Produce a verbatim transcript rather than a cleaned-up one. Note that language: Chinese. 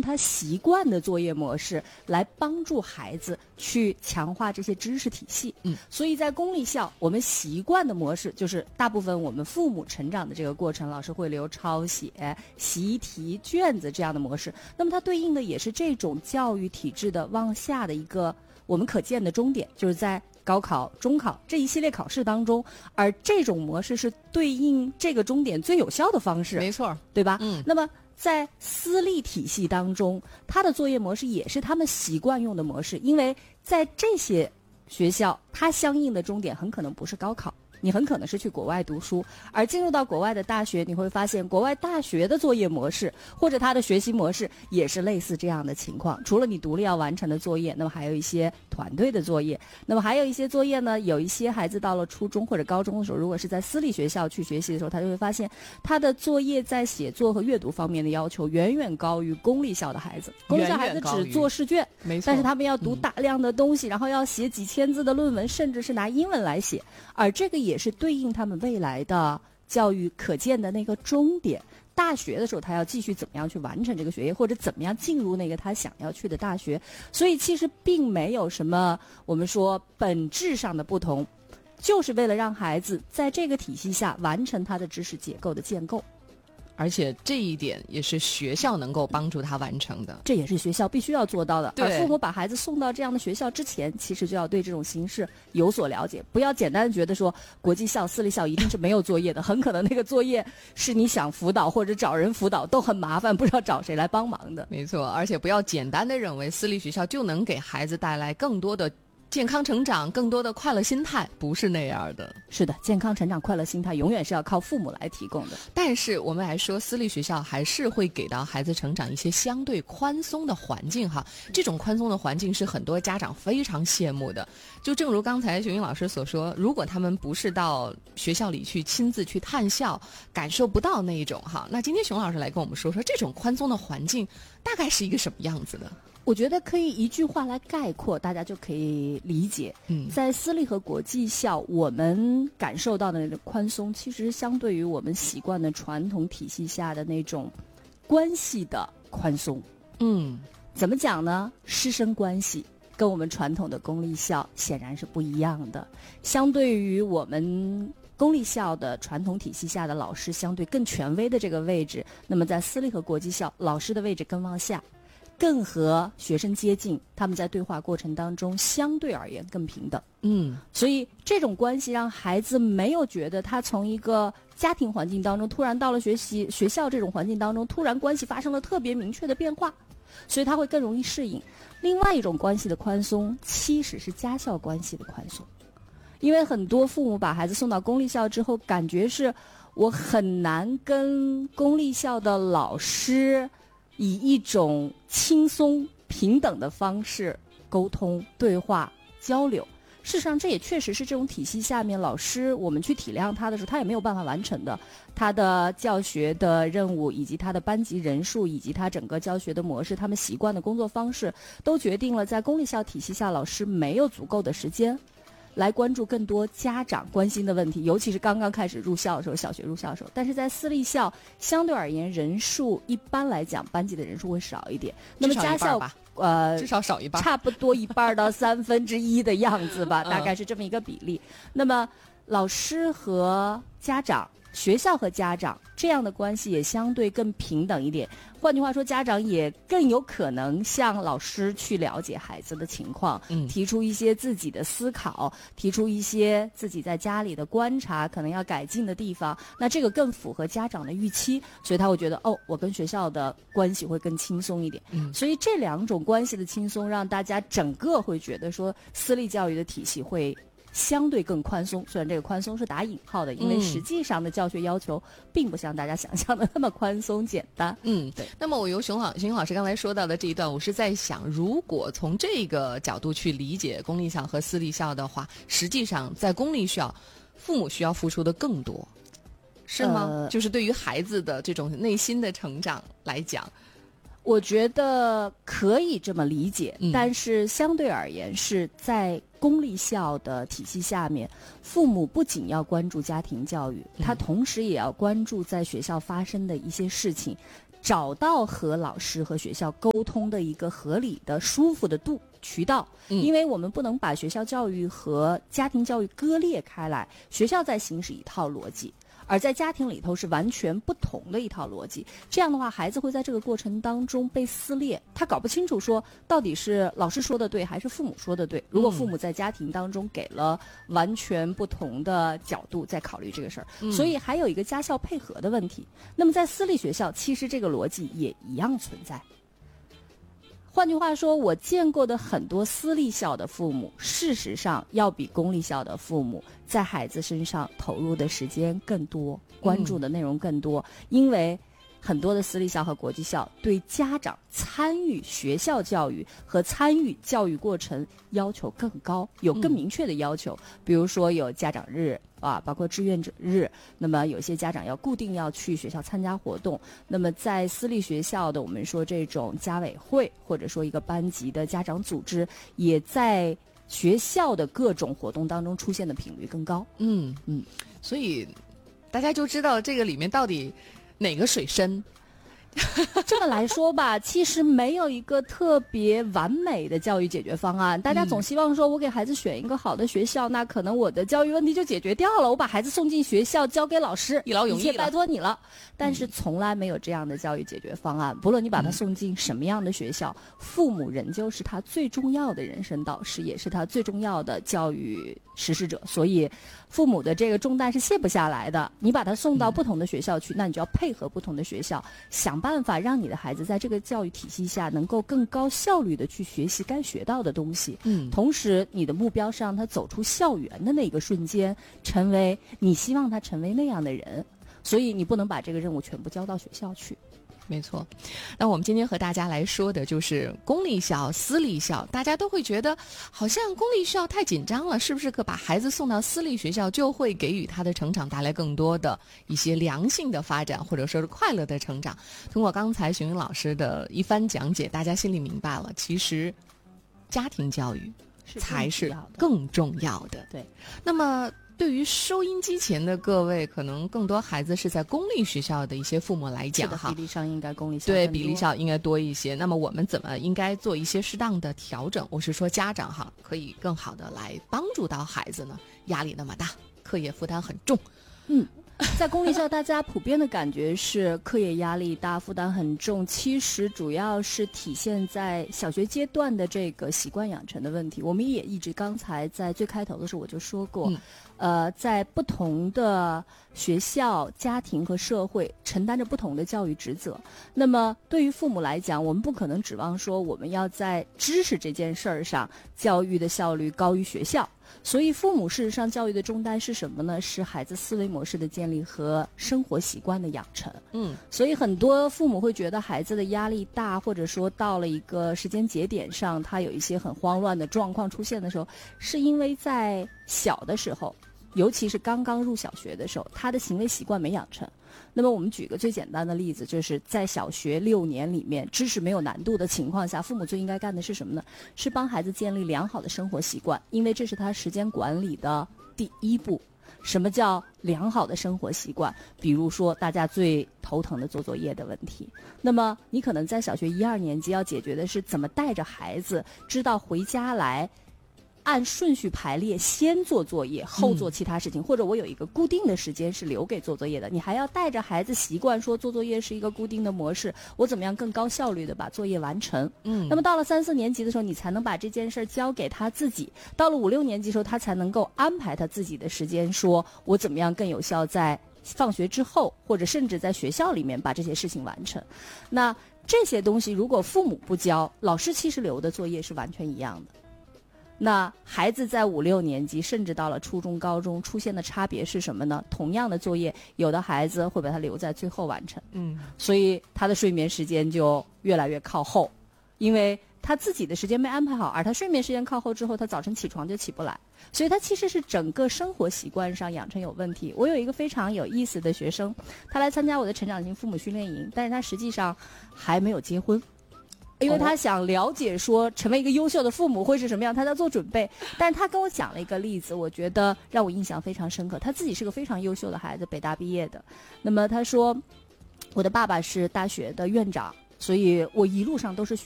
他习惯的作业模式来帮助孩子去强化这些知识体系。 嗯， 所以在公立校，我们习惯的模式就是大部分我们父母成长的这个过程，老师会留抄写、习题、卷子这样的模式。那么它对应的也是这种教育体制的往下的一个我们可见的终点，就是在高考、中考这一系列考试当中，而这种模式是对应这个终点最有效的方式， 没错， 对吧？ 嗯， 那么在私立体系当中，它的作业模式也是他们习惯用的模式，因为在这些学校，它相应的终点很可能不是高考。你很可能是去国外读书，而进入到国外的大学，你会发现国外大学的作业模式或者它的学习模式也是类似这样的情况。除了你独立要完成的作业，那么还有一些团队的作业，那么还有一些作业呢，有一些孩子到了初中或者高中的时候，如果是在私立学校去学习的时候，他就会发现他的作业在写作和阅读方面的要求远远高于公立校的孩子。公立校孩子只做试卷， 没错， 但是他们要读大量的东西，嗯、然后要写几千字的论文，甚至是拿英文来写，而这个也是对应他们未来的教育可见的那个终点。大学的时候，他要继续怎么样去完成这个学业，或者怎么样进入那个他想要去的大学。所以其实并没有什么我们说本质上的不同，就是为了让孩子在这个体系下完成他的知识结构的建构。 而且这一点也是学校能够帮助他完成的， 这也是学校必须要做到的。 而父母把孩子送到这样的学校之前，其实就要对这种形式有所了解，不要简单的觉得说国际校、私立校一定是没有作业的，很可能那个作业是你想辅导或者找人辅导都很麻烦，不知道找谁来帮忙的。 没错，而且不要简单的认为私立学校就能给孩子带来更多的健康成长，更多的快乐心态，不是那样的。 是的，健康成长、快乐心态永远是要靠父母来提供的。 但是我们来说，私立学校还是会给到孩子成长一些相对宽松的环境哈。这种宽松的环境是很多家长非常羡慕的。就正如刚才熊英老师所说，如果他们不是到学校里去亲自去探校，感受不到那一种哈。那今天熊老师来跟我们说说，这种宽松的环境大概是一个什么样子的？ 我觉得可以一句话来概括，大家就可以理解。 嗯， 在私立和国际校，我们感受到的那种宽松，其实相对于我们习惯的传统体系下的那种关系的宽松。 嗯， 怎么讲呢？师生关系跟我们传统的公立校显然是不一样的。相对于我们公立校的传统体系下的老师相对更权威的这个位置，那么在私立和国际校，老师的位置更往下，更和学生接近，他们在对话过程当中相对而言更平等。 嗯， 所以这种关系让孩子没有觉得他从一个家庭环境当中突然到了学习学校这种环境当中，突然关系发生了特别明确的变化，所以他会更容易适应。另外一种关系的宽松，其实是家校关系的宽松。因为很多父母把孩子送到公立校之后，感觉是我很难跟公立校的老师以一种轻松平等的方式沟通、对话、交流。事实上，这也确实是这种体系下面老师我们去体谅他的时候，他也没有办法完成的。他的教学的任务，以及他的班级人数，以及他整个教学的模式，他们习惯的工作方式，都决定了在公立校体系下，老师没有足够的时间来关注更多家长关心的问题，尤其是刚刚开始入校的时候，小学入校的时候。但是在私立校，相对而言，人数一般来讲，班级的人数会少一点。那么家校呃， 至少少一半， 差不多一半到三分之一的样子吧，大概是这么一个比例。那么老师和家长，学校和家长这样的关系也相对更平等一点。换句话说，家长也更有可能向老师去了解孩子的情况， 嗯， 提出一些自己的思考，提出一些自己在家里的观察，可能要改进的地方。那这个更符合家长的预期，所以他会觉得哦，我跟学校的关系会更轻松一点。 嗯， 所以这两种关系的轻松，让大家整个会觉得说，私立教育的体系会相对更宽松，虽然这个宽松是打引号的，因为实际上的教学要求并不像大家想象的那么宽松简单。 嗯，对。那么我由熊老熊英老师刚才说到的这一段，我是在想，如果从这个角度去理解公立校和私立校的话，实际上在公立校，父母需要付出的更多，是吗？呃、就是对于孩子的这种内心的成长来讲。 我觉得可以这么理解， 嗯、 但是相对而言是在公立校的体系下面，父母不仅要关注家庭教育，他同时也要关注在学校发生的一些事情。 找到和老师和学校沟通的一个合理的、舒服的度渠道， 嗯、 因为我们不能把学校教育和家庭教育割裂开来，学校在行使一套逻辑。而在家庭里头是完全不同的一套逻辑，这样的话，孩子会在这个过程当中被撕裂，他搞不清楚说到底是老师说的对还是父母说的对。如果父母在家庭当中给了完全不同的角度在考虑这个事儿，嗯、所以还有一个家校配合的问题。那么在私立学校，其实这个逻辑也一样存在。换句话说，我见过的很多私立校的父母，事实上要比公立校的父母在孩子身上投入的时间更多，关注的内容更多，嗯、因为很多的私立校和国际校对家长参与学校教育和参与教育过程要求更高，有更明确的要求，嗯、比如说有家长日啊，包括志愿者日，那么有些家长要固定要去学校参加活动。那么在私立学校的，我们说这种家委会或者说一个班级的家长组织，也在学校的各种活动当中出现的频率更高。 嗯嗯，所以大家就知道这个里面到底哪个水深。 这么来说吧，其实没有一个特别完美的教育解决方案。大家总希望说，我给孩子选一个好的学校，嗯、那可能我的教育问题就解决掉了。我把孩子送进学校，交给老师， 一劳永逸了， 一切拜托你了。但是从来没有这样的教育解决方案。不论你把他送进什么样的学校，嗯、父母仍旧是他最重要的人生导师，也是他最重要的教育实施者。所以，父母的这个重担是卸不下来的。你把他送到不同的学校去，嗯、那你就要配合不同的学校，想办法让你的孩子在这个教育体系下能够更高效率的去学习该学到的东西。嗯，同时你的目标是让他走出校园的那个瞬间，成为你希望他成为那样的人。所以你不能把这个任务全部交到学校去。 没错，那我们今天和大家来说的就是公立校、私立校，大家都会觉得好像公立校太紧张了，是不是可把孩子送到私立学校就会给予他的成长带来更多的一些良性的发展，或者说是快乐的成长？通过刚才熊云老师的一番讲解，大家心里明白了，其实家庭教育才是更重要的。 对， 那么对于收音机前的各位，可能更多孩子是在公立学校的一些父母来讲哈， 比例上应该公立校对比例上应该多一些。那么我们怎么应该做一些适当的调整？我是说家长哈，可以更好的来帮助到孩子呢？压力那么大，课业负担很重， 嗯。在公立校，大家普遍的感觉是课业压力大，负担很重。其实主要是体现在小学阶段的这个习惯养成的问题。我们也一直刚才在最开头的时候我就说过，嗯、呃，在不同的学校、家庭和社会承担着不同的教育职责。那么对于父母来讲，我们不可能指望说我们要在知识这件事儿上教育的效率高于学校。所以父母事实上教育的重担是什么呢？是孩子思维模式的建立和生活习惯的养成。嗯，所以很多父母会觉得孩子的压力大，或者说到了一个时间节点上，他有一些很慌乱的状况出现的时候，是因为在小的时候，尤其是刚刚入小学的时候，他的行为习惯没养成。那么我们举个最简单的例子，就是在小学六年里面，知识没有难度的情况下，父母最应该干的是什么呢？是帮孩子建立良好的生活习惯，因为这是他时间管理的第一步。什么叫良好的生活习惯？比如说大家最头疼的做作业的问题，那么你可能在小学一二年级要解决的是怎么带着孩子知道回家来按顺序排列，先做作业后做其他事情、嗯、或者我有一个固定的时间是留给做作业的，你还要带着孩子习惯说做作业是一个固定的模式，我怎么样更高效率的把作业完成。嗯，那么到了三四年级的时候，你才能把这件事交给他自己，到了五六年级的时候，他才能够安排他自己的时间，说我怎么样更有效在放学之后或者甚至在学校里面把这些事情完成。那这些东西如果父母不教，老师其实留的作业是完全一样的。那孩子在五六年级甚至到了初中高中出现的差别是什么呢？同样的作业，有的孩子会把它留在最后完成，嗯，所以他的睡眠时间就越来越靠后，因为他自己的时间没安排好，而他睡眠时间靠后之后，他早晨起床就起不来，所以他其实是整个生活习惯上养成有问题。我有一个非常有意思的学生，他来参加我的成长型父母训练营，但是他实际上还没有结婚，因为他想了解说成为一个优秀的父母会是什么样，他在做准备。但是他跟我讲了一个例子，我觉得让我印象非常深刻。他自己是个非常优秀的孩子，北大毕业的。那么他说我的爸爸是大学的院长，所以我一路上都是学